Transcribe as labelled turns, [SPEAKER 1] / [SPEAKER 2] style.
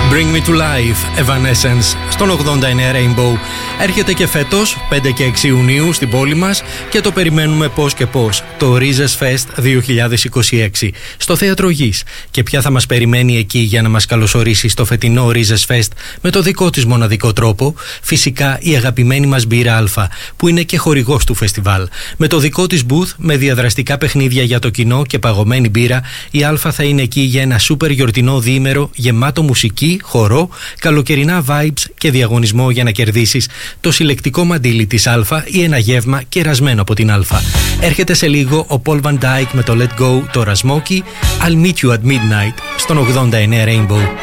[SPEAKER 1] Bring Me To Life, Evanescence, στον 89 Rainbow. Έρχεται και φέτος, 5 και 6 Ιουνίου στην πόλη μας και το περιμένουμε πώς και πώς. Το Rizes Fest 2026 στο Θέατρο Γης. Και ποια θα μας περιμένει εκεί για να μας καλωσορίσει στο φετινό Rizes Fest με το δικό της μοναδικό τρόπο? Φυσικά η αγαπημένη μας μπύρα Α, που είναι και χορηγός του φεστιβάλ. Με το δικό της booth, με διαδραστικά παιχνίδια για το κοινό και παγωμένη μπύρα, η Α θα είναι εκεί για ένα σούπερ γιορτινό διήμερο γεμάτο μουσική, χορό, καλοκαιρινά vibes και διαγωνισμό για να κερδίσεις το συλλεκτικό μαντίλι της Α ή ένα γεύμα κερασμένο από την Α. Έρχεται σε λίγο ο Paul Van Dyk με το Let Go, το Rasmoki, I'll Meet You at Midnight στον 89 Rainbow.